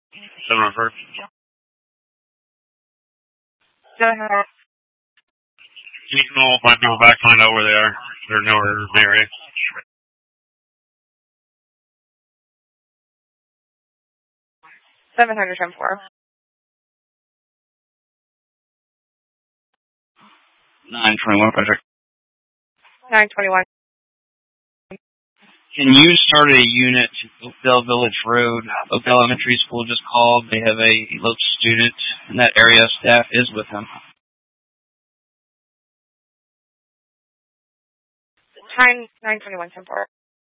7 Go ahead. Can you call my people back, find out where they are? They're nowhere in the area. 704. 921 Frederick. 921. Can you start a unit to Oakdale Village Road? Oakdale Elementary School just called. They have a eloped student in that area. Staff is with them. Time 921, 10-4.